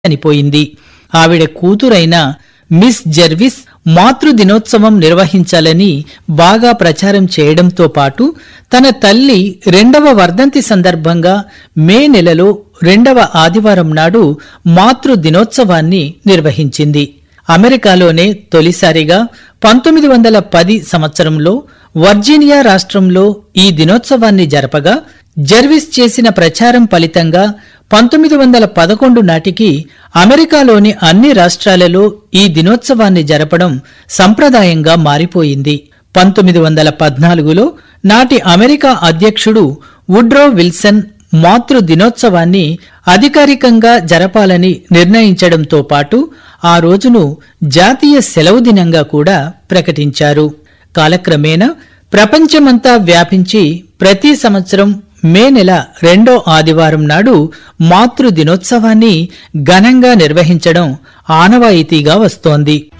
చనిపోయింది. ఆవిడ కూతురైన మిస్ జెర్విస్ మాతృ దినోత్సవం నిర్వహించాలని బాగా ప్రచారం చేయడంతో పాటు తన తల్లి 2వ వర్ధంతి సందర్భంగా మే నెలలో 2వ ఆదివారం నాడు మాతృ దినోత్సవాన్ని నిర్వహించింది. అమెరికాలోనే తొలిసారిగా 1910 సంవత్సరంలో వర్జీనియా రాష్ట్రంలో ఈ దినోత్సవాన్ని జరపగా జెర్విస్ చేసిన ప్రచారం ఫలితంగా 1911 నాటికి అమెరికాలోని అన్ని రాష్ట్రాలలో ఈ దినోత్సవాన్ని జరపడం సంప్రదాయంగా మారిపోయింది. 1914లో నాటి అమెరికా అధ్యక్షుడు వుడ్రో విల్సన్ మాతృ దినోత్సవాన్ని అధికారికంగా జరపాలని నిర్ణయించడంతో పాటు ఆ రోజును జాతీయ సెలవు దినంగా కూడా ప్రకటించారు. కాలక్రమేణా ప్రపంచమంతా వ్యాపించి ప్రతి సంవత్సరం మే నెల 2వ ఆదివారం నాడు మాతృ దినోత్సవాన్ని ఘనంగా నిర్వహించడం ఆనవాయితీగా వస్తోంది.